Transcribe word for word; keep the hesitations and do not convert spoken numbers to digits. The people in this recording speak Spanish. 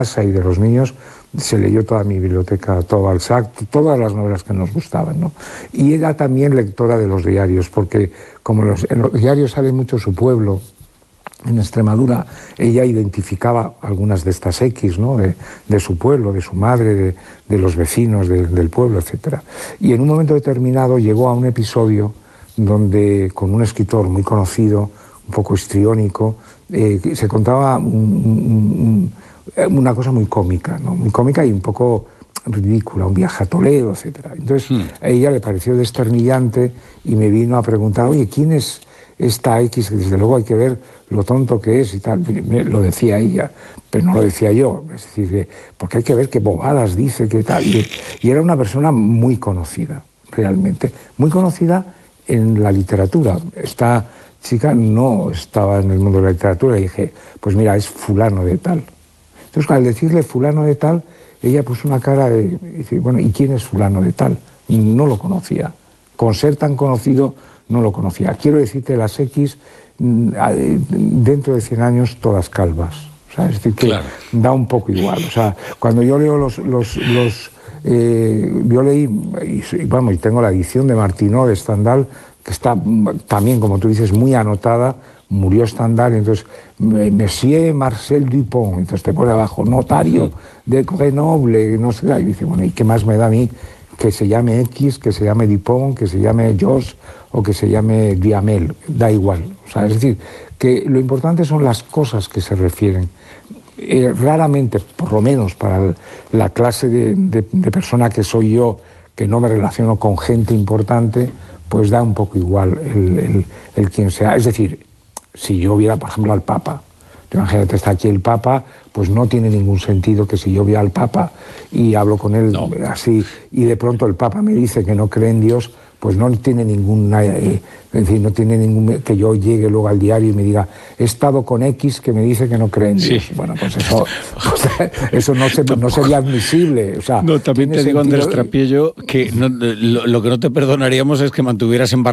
y de los niños se leyó toda mi biblioteca, todo Balzac, todas las novelas que nos gustaban, ¿no? Y era también lectora de los diarios, porque como los, en los diarios sale mucho su pueblo, en Extremadura ella identificaba algunas de estas X, ¿no? de, de su pueblo, de su madre, de, de los vecinos de, del pueblo, etcétera. Y en un momento determinado llegó a un episodio donde con un escritor muy conocido, un poco histriónico, eh, se contaba un, un, un, una cosa muy cómica, ¿no? Muy cómica y un poco ridícula, un viaje a Toledo, etcétera. Entonces hmm. a ella le pareció desternillante y me vino a preguntar, oye, ¿quién es esta X? Que desde luego hay que ver lo tonto que es y tal. Lo decía ella, pero no lo decía yo. Es decir, porque hay que ver qué bobadas dice, qué tal. Y, y era una persona muy conocida, realmente. Muy conocida en la literatura. Esta chica no estaba en el mundo de la literatura y dije, pues mira, es fulano de tal. Entonces, al decirle fulano de tal, ella puso una cara de, dice, bueno, ¿y quién es fulano de tal? No lo conocía. Con ser tan conocido, no lo conocía. Quiero decirte, las X, dentro de cien años, todas calvas. O sea, es decir, que claro. da un poco igual. O sea, cuando yo leo los... los, los eh, yo leí, y, vamos, y tengo la edición de Martinó, de Stendhal, que está también, como tú dices, muy anotada. Murió Stendhal, entonces, Monsieur Marcel Dupont, entonces te pone abajo, notario de Grenoble, no sé, y dice, bueno, ¿y qué más me da a mí que se llame X, que se llame Dupont, que se llame Georges o que se llame Duhamel? Da igual. O sea, es decir, que lo importante son las cosas que se refieren. Eh, raramente, por lo menos para la clase de, de, de persona que soy yo, que no me relaciono con gente importante, pues da un poco igual el, el, el quien sea. Es decir, si yo viera, por ejemplo, al Papa, imagínate, está aquí el Papa, pues no tiene ningún sentido que si yo viera al Papa y hablo con él no. así, y de pronto el Papa me dice que no cree en Dios, pues no tiene ninguna, eh, es decir, no tiene ningún, que yo llegue luego al diario y me diga, he estado con X que me dice que no cree en Dios. Sí. Bueno, pues eso, pues, eso no, se, no sería admisible. O sea, no, también te digo, Andrés Trapiello, que no, lo, lo que no te perdonaríamos es que mantuvieras en